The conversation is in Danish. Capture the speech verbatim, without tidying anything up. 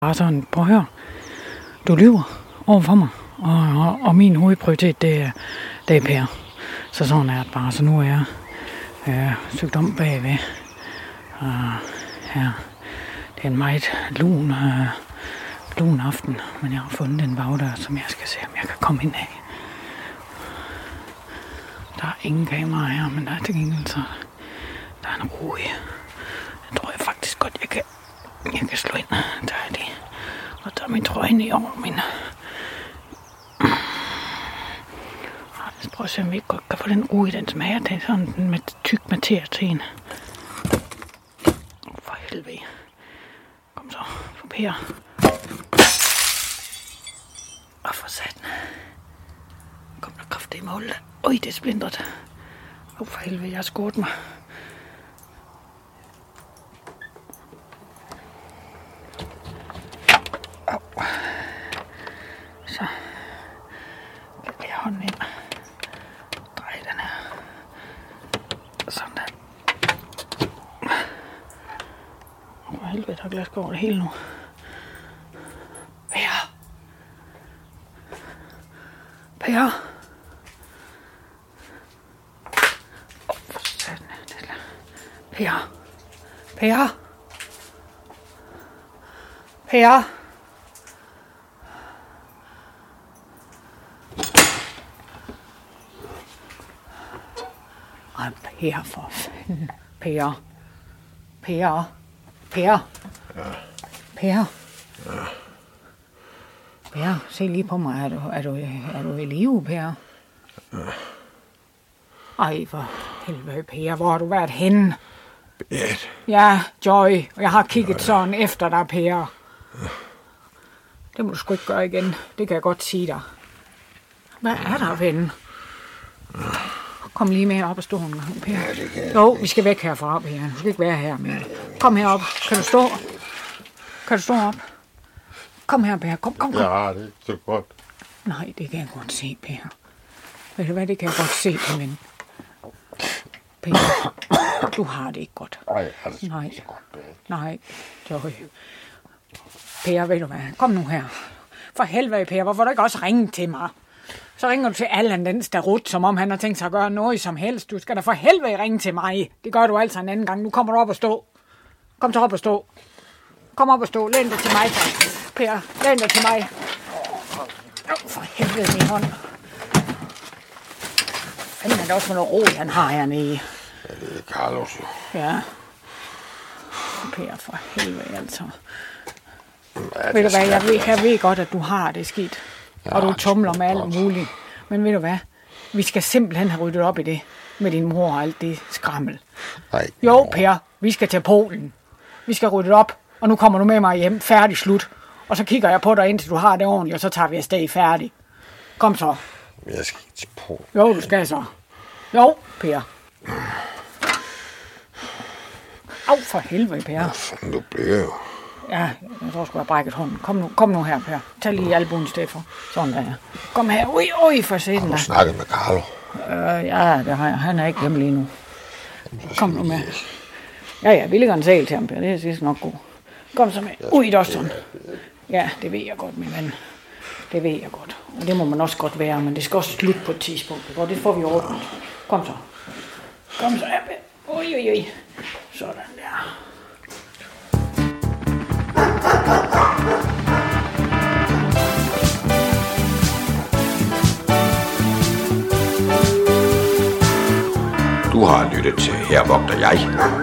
Bare sådan, prøv at høre. Du lyver over for mig, og, og, og min hovedprioritet, det er, det er Per. Så sådan er det bare. Så nu er jeg øh, sygdom bagved. Og, ja, det er en meget lun, øh, lun aften, men jeg har fundet en bagdør, som jeg skal se, om jeg kan komme ind af. Der er ingen kamera her, men der er til gengæld så der er en ro i. Jeg tror jeg faktisk godt, jeg kan, jeg kan slå ind. Der er det. Og der er min trøje ned over min. Lad os prøve at se, om vi ikke godt kan få den ro i den smager. Det er sådan med tyk materie til en. For helvede. Kom så, for Per. Og for satan. Kom der kraft i målet. Øj, det er splintret. Åh, for helvede, jeg har skåret mig. Au. Så. Jeg bliver hånden ind. Drej den her. Sådan der. For helvede, der er glas over det hele nu. Per. Per. Per. Per. Per. Ej, Per for fanden. Per. Per. Per. Ja. Per. Ja. Per, se lige på mig. Er du, er du, er du i live, Per? Ja. Ej, for helvede, Per. Hvor har du været henne? Beat. Ja, Joy. Og jeg har kigget ja. sådan efter dig, Per. Ja. Det må du sgu ikke gøre igen. Det kan jeg godt sige dig. Hvad er der, ven? Ja. Kom lige med op og stå, Per. Ja, det kan jeg. Jo, vi skal væk herfra, Per. Du skal ikke være her mere. Kom herop. Kan du stå? Kan du stå op? Kom her, Per. Kom, kom, kom. Ja, det er ikke så godt. Nej, det kan jeg godt se, Per. Ved du hvad, det kan jeg godt se, men... Per, du har det ikke godt. Nej, jeg har det sgu Nej. ikke så godt. Beat. Nej, Joy. Per, ved du hvad? Kom nu her. For helvede, Per. Hvorfor du ikke også ringe til mig? Så ringer du til Allan, den starut, som om han har tænkt sig at gøre noget som helst. Du skal da for helvede ringe til mig. Det gør du altså en anden gang. Nu kommer du op og stå. Kom så op og stå. Kom op og stå. Læn dig til mig, så. Per, læn dig til mig. Oh, for helvede, min hånd. Fanden er det også med noget ro, han har hernede. Ja, det er Carlos jo. Ja. Per, for helvede, altså. Ja, Ved du hvad, jeg ved, jeg ved godt, at du har det skidt. Ja, og du tumler med alt muligt. Men ved du hvad, vi skal simpelthen have ryddet op i det. Med din mor og alt det skrammel. Nej. Jo, Per, vi skal til Polen. Vi skal rydde op, og nu kommer du med mig hjem. Færdig slut. Og så kigger jeg på dig, indtil du har det ordentligt, og så tager vi afsted færdig. Kom så. Jeg skal ikke til Polen. Jo, du skal så. Jo, Per. Au, for helvede, Per. Hvad fanden, du bliver jo. Ja, jeg tror sgu, jeg har brækket hånden. Kom nu, kom nu her, Per. Tag lige albuen i stedet for. Sådan der. Kom her. Ui, ui, for sætten Har der. du snakket med Carlo? Øh, ja, det har jeg. Han er ikke hjemme lige nu. Kom nu med. Ja, ja, vi lægger en sal til ham, Per. Det er sidst nok god. Kom så med. Ui, Doston. Ja, det ved jeg godt, min ven. Det ved jeg godt. Og det må man også godt være, men det skal også slutte på et tidspunkt. Og det får vi ordnet. Kom så. Kom så her, Per. Ui, ui, ui. Sådan der. Du har lyttet til Her vogter jeg.